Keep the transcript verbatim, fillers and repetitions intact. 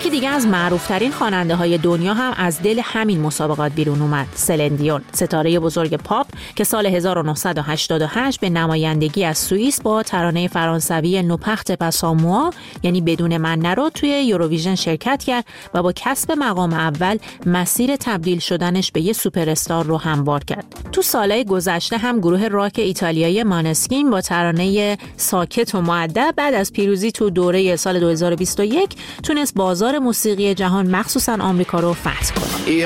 یکی دیگه از معروف‌ترین خواننده‌های دنیا هم از دل همین مسابقات بیرون اومد، سلن دیون، ستاره بزرگ پاپ که سال هزار و نهصد و هشتاد و هشت به نمایندگی از سوئیس با ترانه فرانسوی نوپخت پساموا یعنی بدون من نرو توی یوروویژن شرکت کرد و با کسب مقام اول مسیر تبدیل شدنش به یه سوپر استار رو هموار کرد. تو سالهای گذشته هم گروه راک ایتالیایی مانسکین با ترانه ساکت و مؤدب بعد از پیروزی تو دوره سال دو هزار و بیست و یک تونست بازار موسیقی جهان مخصوصاً آمریکا رو فتح کنه.